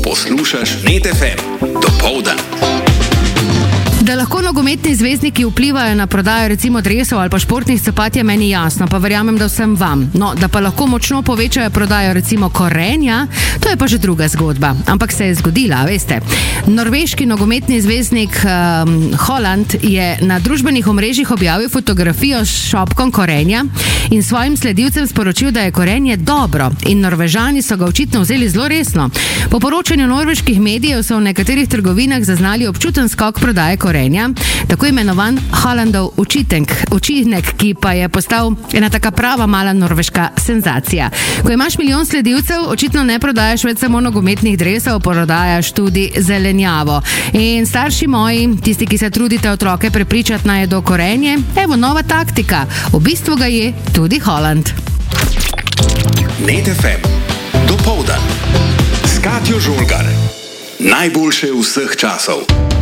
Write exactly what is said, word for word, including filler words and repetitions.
Poslušaš Net F M, dopoldan. Da lahko nogometni zvezdniki vplivajo na prodajo recimo dresov ali pa športnih copat je meni jasno, pa verjamem, da vsem vam. No, da pa lahko močno povečajo prodajo recimo korenja, to je pa že druga zgodba. Ampak se je zgodila, veste. Norveški nogometni zvezdnik um, Haaland je na družbenih omrežjih objavil fotografijo s šopkom korenja in svojim sledilcem sporočil, da je korenje dobro in Norvežani so ga očitno vzeli zelo resno. Po poročanju norveških medijev so v nekaterih trgovinah zaznali občuten skok prodaje korenja, tako imenovan Haalandov učitek, učinek, ki pa je postal ena taka prava mala norveška senzacija. Ko imaš milijon sledilcev, očitno ne prodajaš več samo nogometnih dresov, prodajaš tudi zelenjavo. In starši moji, tisti, ki se trudite otroke prepričati naj jedo korenje, evo nova taktika. V bistvu ga je tudi Haaland. Net F M, dopoldan. S Katjo Žolgar. Najboljše vseh časov.